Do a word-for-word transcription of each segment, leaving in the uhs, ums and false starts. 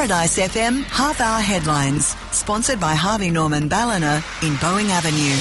Paradise F M half-hour headlines, sponsored by Harvey Norman Ballina in Boeing Avenue.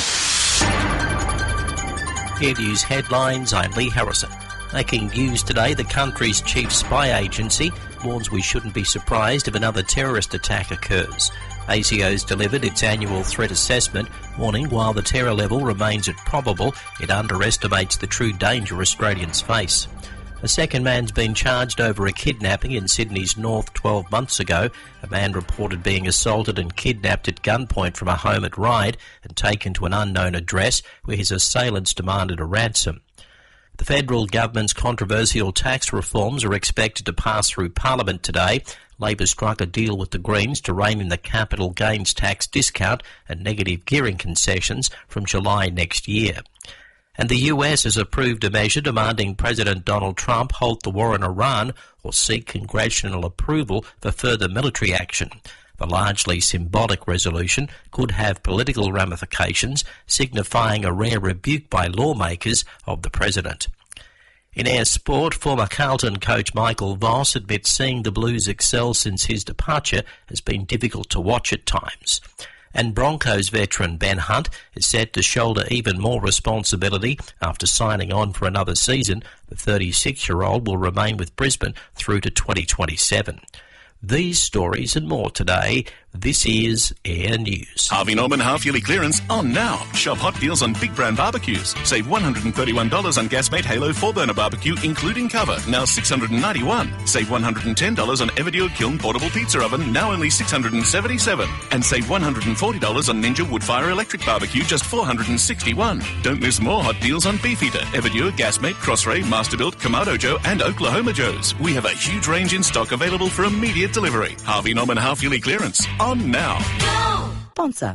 Air News headlines, I'm Lee Harrison. Making news today, the country's chief spy agency warns we shouldn't be surprised if another terrorist attack occurs. A C O's delivered its annual threat assessment, warning while the terror level remains at probable, it underestimates the true danger Australians face. A second man's been charged over a kidnapping in Sydney's north twelve months ago. A man reported being assaulted and kidnapped at gunpoint from a home at Ryde and taken to an unknown address where his assailants demanded a ransom. The federal government's controversial tax reforms are expected to pass through Parliament today. Labor struck a deal with the Greens to rein in the capital gains tax discount and negative gearing concessions from July next year. And the U S has approved a measure demanding President Donald Trump halt the war in Iran or seek congressional approval for further military action. The largely symbolic resolution could have political ramifications, signifying a rare rebuke by lawmakers of the president. In air sport, former Carlton coach Michael Voss admits seeing the Blues excel since his departure has been difficult to watch at times. And Broncos veteran Ben Hunt is set to shoulder even more responsibility after signing on for another season. The thirty-six-year-old will remain with Brisbane through to twenty twenty-seven. These stories and more today. This is Air News. Harvey Norman half-yearly clearance on now. Shop hot deals on big brand barbecues. Save one hundred thirty-one dollars on Gasmate Halo four burner barbecue, including cover, now six hundred ninety-one dollars. Save one hundred ten dollars on Everdeal Kiln portable pizza oven, now only six hundred seventy-seven dollars. And save one hundred forty dollars on Ninja Woodfire electric barbecue, just four hundred sixty-one dollars. Don't miss more hot deals on Beefeater, Everdeal, Gasmate, Crossray, Masterbuilt, Kamado Joe, and Oklahoma Joe's. We have a huge range in stock available for immediate delivery. Harvey Norman half-yearly clearance on now. Go! Sponsor.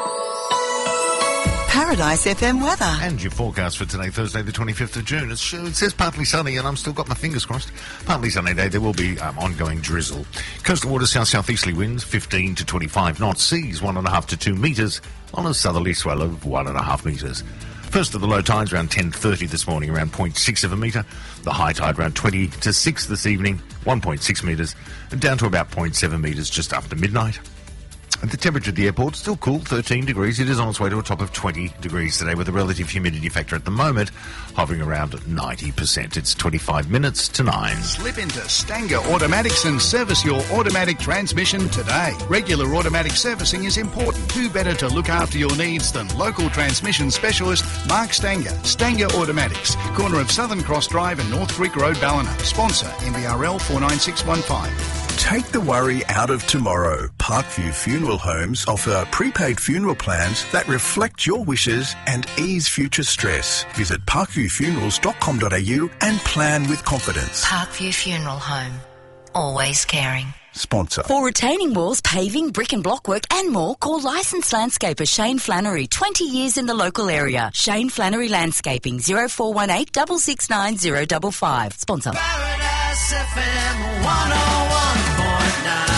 Paradise F M weather. And your forecast for today, Thursday the twenty-fifth of June. It's, it says partly sunny, and I've still got my fingers crossed. Partly sunny day. There will be um, ongoing drizzle. Coastal waters, south-southeasterly winds, fifteen to twenty-five knots. Seas, one and a half to two metres, on a southerly swell of one and a half metres. First of the low tides around ten thirty this morning, around zero point six of a metre. The high tide around twenty to six this evening, one point six metres, and down to about zero point seven metres just after midnight. And the temperature at the airport, still cool, thirteen degrees. It is on its way to a top of twenty degrees today with a relative humidity factor at the moment hovering around ninety percent. It's twenty-five minutes to nine. Slip into Stanger Automatics and service your automatic transmission today. Regular automatic servicing is important. Who better to look after your needs than local transmission specialist Mark Stanger. Stanger Automatics, corner of Southern Cross Drive and North Creek Road, Ballina. Sponsor M B R L four nine six one five. Take the worry out of tomorrow. Parkview Funeral Homes offer prepaid funeral plans that reflect your wishes and ease future stress. Visit parkview funerals dot com dot a u and plan with confidence. Parkview Funeral Home. Always caring. Sponsor. For retaining walls, paving, brick and block work and more, call licensed landscaper Shane Flannery, twenty years in the local area. Shane Flannery Landscaping, zero four one eight, six six nine, zero five five. Sponsor. Paradise F M one oh one point nine.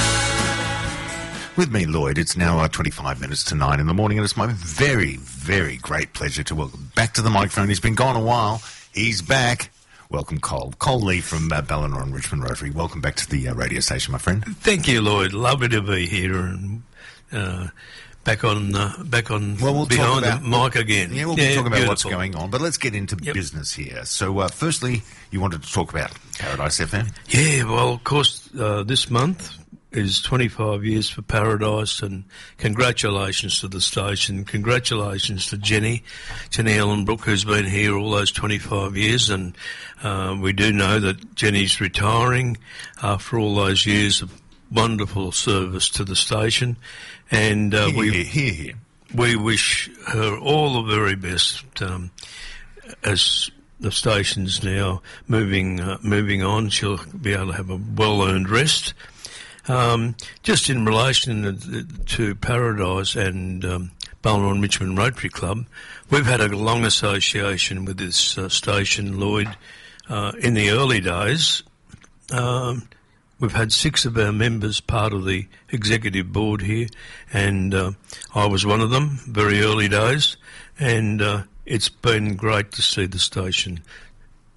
With me, Lloyd, it's now uh, twenty-five minutes to nine in the morning, and it's my very, very great pleasure to welcome back to the microphone. He's been gone a while. He's back. Welcome, Cole. Cole Lee from uh, Ballina and Richmond Rotary. Welcome back to the uh, radio station, my friend. Thank you, Lloyd. Lovely to be here and uh, back on uh, back on well, we'll behind about, the mic again. Yeah, we'll yeah, be talking about beautiful. what's going on, but let's get into yep. business here. So, uh, firstly, you wanted to talk about Paradise F M? Yeah, well, of course, uh, this month is twenty-five years for Paradise, and congratulations to the station. Congratulations to Jenny, Jenny Ellenbrook, who's been here all those twenty-five years, and uh, we do know that Jenny's retiring after all those years of wonderful service to the station, and uh, here, we here, here, here. we wish her all the very best um, as the station's now moving uh, moving on. She'll be able to have a well-earned rest. Um, just in relation to Paradise and um, Ballina and Richmond Rotary Club, we've had a long association with this uh, station, Lloyd. Uh, in the early days, um, we've had six of our members part of the executive board here, and uh, I was one of them, very early days, and uh, it's been great to see the station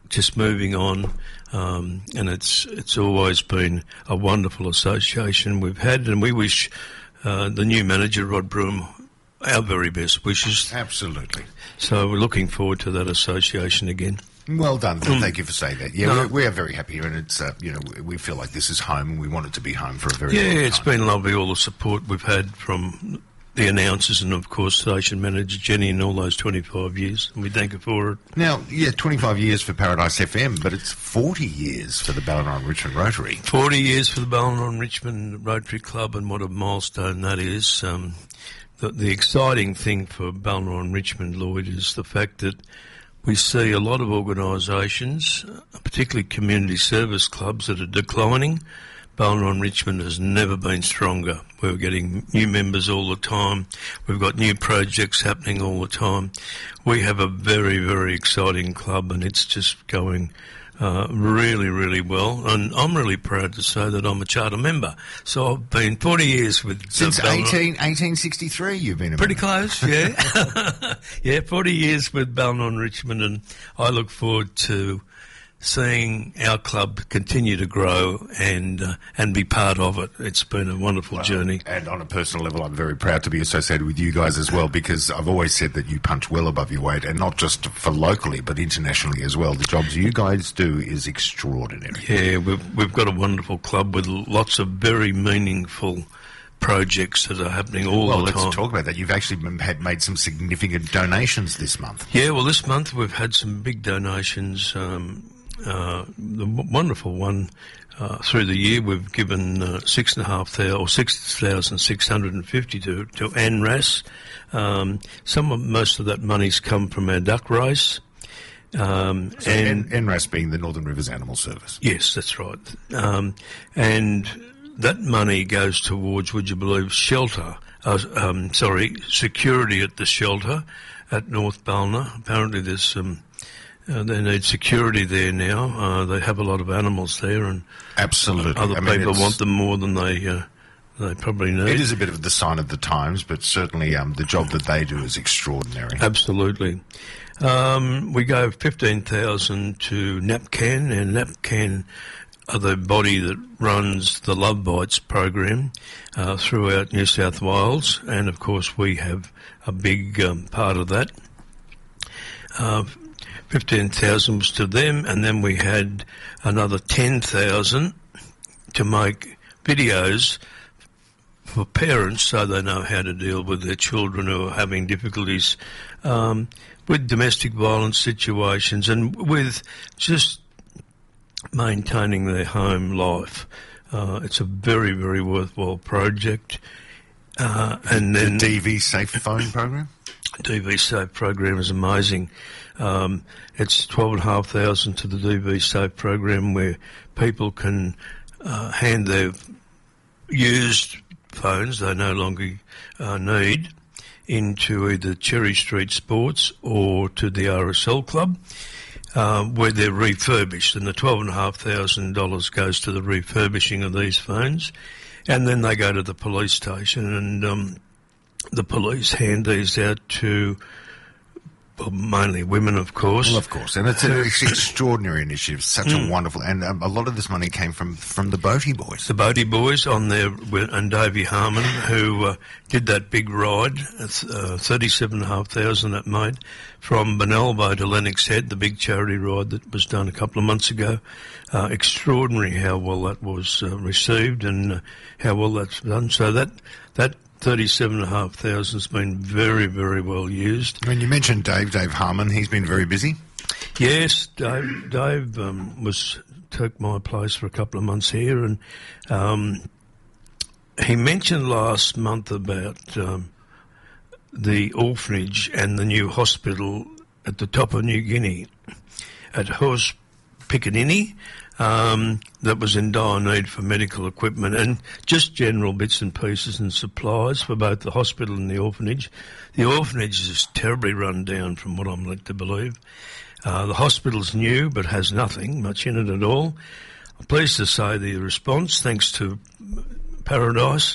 just moving on, um, and it's it's always been a wonderful association we've had, and we wish uh, the new manager, Rod Broom, our very best wishes. Absolutely. So we're looking forward to that association again. Well done. Mm. Thank you for saying that. Yeah, No. we're, we are very happy here, and it's uh, you know we feel like this is home, and we want it to be home for a very Yeah, long time. it's been lovely, all the support we've had from the announcers and, of course, station manager Jenny in all those twenty-five years, and we thank her for it. Now, yeah, twenty-five years for Paradise F M, but it's forty years for the Ballina Richmond Rotary. forty years for the Ballina Richmond Rotary Club, and what a milestone that is. Um, the, the exciting thing for Ballina Richmond, Lloyd, is the fact that we see a lot of organisations, particularly community service clubs, that are declining. Ballina Richmond has never been stronger. We're getting new members all the time. We've got new projects happening all the time. We have a very, very exciting club, and it's just going uh, really, really well. And I'm really proud to say that I'm a charter member. So I've been forty years with... Since uh, Ballina- eighteen, eighteen sixty-three you've been a Pretty member. close, yeah. Yeah, forty years with Ballina Richmond, and I look forward to seeing our club continue to grow and uh, and be part of it. It's been a wonderful Well, journey. And on a personal level, I'm very proud to be associated with you guys as well, because I've always said that you punch well above your weight, and not just for locally, but internationally as well. The jobs you guys do is extraordinary. Yeah, we've, we've got a wonderful club with lots of very meaningful projects that are happening all Well, the let's time. talk about that. You've actually m- had made some significant donations this month. Yeah, well, this month we've had some big donations. Um, uh, the w- wonderful one uh, through the year, we've given uh, six and a half thousand or six thousand six hundred and fifty to to A N R A S. Um, some of most of that money's come from our duck race. Um, So and N- NRAS being the Northern Rivers Animal Service. Yes, that's right. Um, and that money goes towards, would you believe, shelter, uh, um, sorry, security at the shelter at North Ballina. Apparently there's um, uh, they need security there now. Uh, they have a lot of animals there, and Absolutely. other I mean, people it's- want them more than they uh, they probably need. It is a bit of the sign of the times, but certainly um, the job that they do is extraordinary. Absolutely. Um, we gave fifteen thousand to NAPCAN, and NAPCAN are the body that runs the Love Bites program uh, throughout New South Wales, and of course we have a big um, part of that. Uh, fifteen thousand was to them, and then we had another ten thousand to make videos for parents so they know how to deal with their children who are having difficulties um, with domestic violence situations and with just maintaining their home life. Uh, it's a very, very worthwhile project. Uh, and then the D V Safe Phone program? D V Safe program is amazing. Um, it's twelve and a half thousand to the D V Safe program, where people can uh, hand their used phones they no longer uh, need into either Cherry Street Sports or to the R S L Club, uh, where they're refurbished, and the twelve and a half thousand dollars goes to the refurbishing of these phones, and then they go to the police station, and um, the police hand these out to well, mainly women, of course. Well, of course, and it's an it's extraordinary initiative, such a wonderful, and um, a lot of this money came from, from the Boaty Boys. The Boaty Boys on there, with- and Davey Harmon, who uh, did that big ride, it's, uh, thirty-seven and a half thousand that made, from Benalbo to Lennox Head, the big charity ride that was done a couple of months ago. Uh, extraordinary how well that was uh, received and uh, how well that's done. So that that thirty-seven and a half thousand has been very, very well used. When you mentioned Dave, Dave Harmon, he's been very busy. Yes, Dave, Dave um, was took my place for a couple of months here, and um, he mentioned last month about um, the orphanage and the new hospital at the top of New Guinea at Horse Piccadilly. Um, that was in dire need for medical equipment and just general bits and pieces and supplies for both the hospital and the orphanage. The orphanage is terribly run down from what I'm led to believe. Uh, the hospital's new but has nothing much in it at all. I'm pleased to say the response, thanks to Paradise,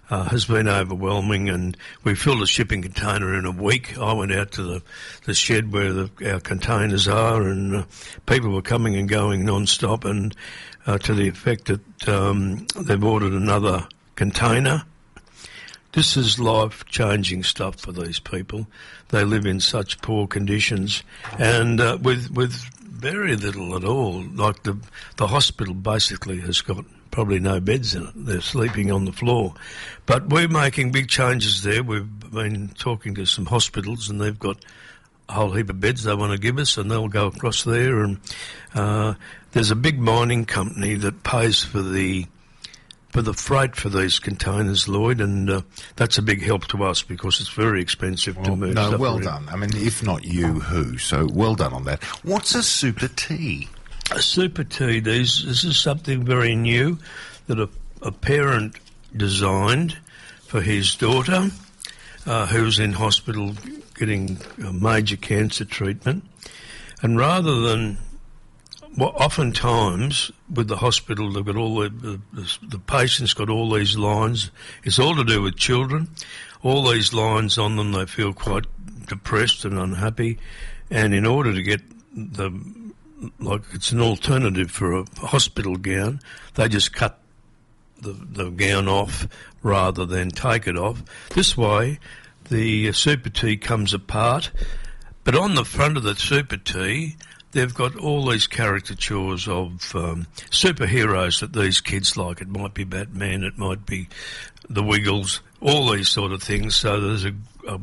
uh, has been overwhelming, and we filled a shipping container in a week. I went out to the, the shed where the, our containers are, and uh, people were coming and going non-stop, and uh, to the effect that um, they've ordered another container. This is life-changing stuff for these people. They live in such poor conditions, and uh, with with very little at all. Like the the hospital basically has got probably no beds in it. They're sleeping on the floor. But we're making big changes there. We've been talking to some hospitals, and they've got a whole heap of beds they want to give us, and they'll go across there. And uh, there's a big mining company that pays for the for the freight for these containers, Lloyd, and uh, that's a big help to us because it's very expensive well, to move no, stuff well around. done. I mean, if not you, who? So well done on that. What's a Super T? A Super T, these, this is something very new that a, a parent designed for his daughter uh, who's in hospital getting a major cancer treatment. And rather than... Well, oftentimes with the hospital, they've got all the, the the patient's got all these lines. It's all to do with children. All these lines on them, they feel quite depressed and unhappy. And in order to get the, like it's an alternative for a hospital gown, they just cut the the gown off rather than take it off. This way, the Super T comes apart, but on the front of the Super T, they've got all these caricatures of um, superheroes that these kids like. It might be Batman, it might be the Wiggles, all these sort of things. So there's a, a,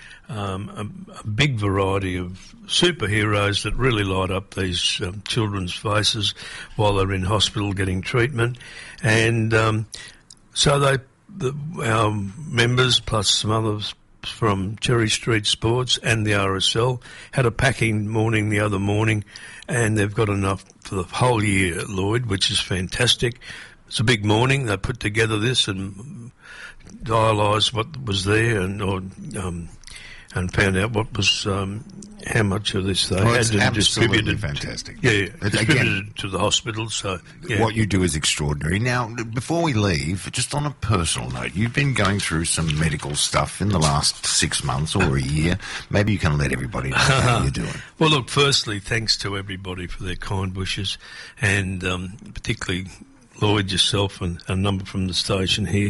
um, a, a big variety of superheroes that really light up these um, children's faces while they're in hospital getting treatment. And um, so they, the, our members plus some others from Cherry Street Sports and the R S L had a packing morning the other morning, and they've got enough for the whole year, Lloyd, which is fantastic. It's a big morning. They put together this and dialyzed what was there, and or, um, and found out what was um, how much of this they well, had and distributed. Fantastic. Yeah, yeah distributed Again, to the hospital. So yeah. What you do is extraordinary. Now, before we leave, just on a personal note, you've been going through some medical stuff in the last six months or a year. Maybe you can let everybody know how you're doing. Well, look, firstly, thanks to everybody for their kind wishes, and um, particularly Lloyd, yourself, and a number from the station here.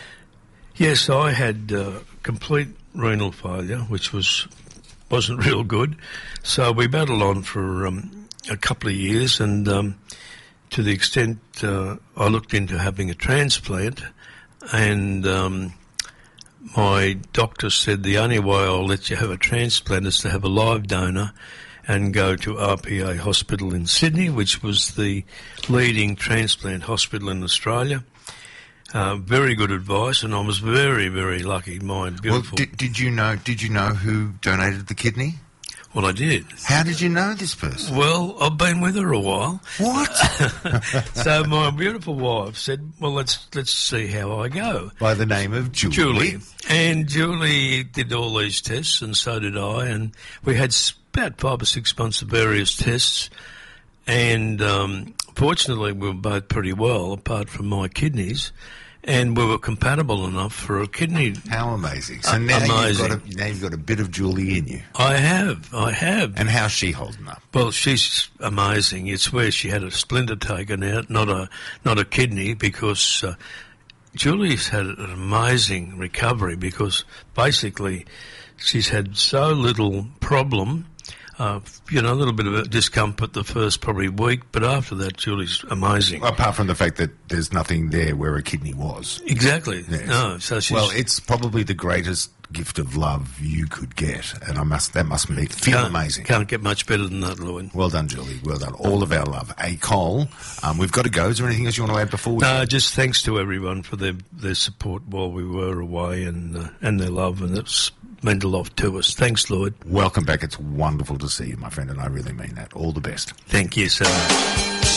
Yes, I had uh, complete renal failure, which was wasn't real good. So we battled on for um, a couple of years, and um, to the extent uh, I looked into having a transplant, and um, my doctor said the only way I'll let you have a transplant is to have a live donor and go to R P A Hospital in Sydney, which was the leading transplant hospital in Australia. Uh, very good advice, and I was very, very lucky. My beautiful. Well, did, did you know? Did you know who donated the kidney? Well, I did. How did you know this person? Well, I've been with her a while. What? So my beautiful wife said, "Well, let's let's see how I go." By the name of Julie. Julie, and Julie did all these tests, and so did I, and we had about five or six months of various tests, and um, fortunately, we were both pretty well, apart from my kidneys. And we were compatible enough for a kidney. How amazing! So uh, now amazing. you've got a, now you've got a bit of Julie in you. I have, I have. And how's she holding up? Well, she's amazing. It's where she had a splinter taken out, not a not a kidney, because uh, Julie's had an amazing recovery because basically she's had so little problem. Uh, you know, a little bit of a discomfort the first probably week, but after that, Julie's amazing. Apart from the fact that there's nothing there where a kidney was. Exactly. Yes. No, so she's... Well, it's probably the greatest gift of love you could get, and I must that must make, feel can't, amazing. Can't get much better than that, Lloyd. Well done, Julie. Well done. All of our love. Hey, Cole, um, we've got to go. Is there anything else you want to add before we No, go? just thanks to everyone for their, their support while we were away, and uh, and their love, and it's meant a lot to us. Thanks, Lloyd. Welcome back. It's wonderful to see you, my friend, and I really mean that. All the best. Thank you so much.